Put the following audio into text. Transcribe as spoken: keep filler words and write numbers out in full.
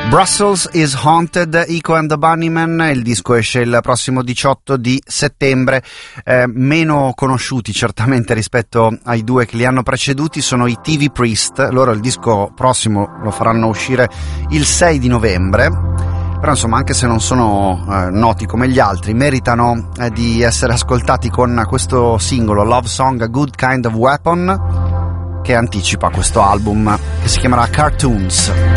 Brussels is Haunted, Echo and the Bunnymen. Il disco esce il prossimo diciotto di settembre. Eh, meno conosciuti certamente rispetto ai due che li hanno preceduti sono i T V Priest. Loro il disco prossimo lo faranno uscire il sei di novembre. Però insomma, anche se non sono eh, noti come gli altri, meritano eh, di essere ascoltati con questo singolo Love Song A Good Kind of Weapon, che anticipa questo album che si chiamerà Cartoons.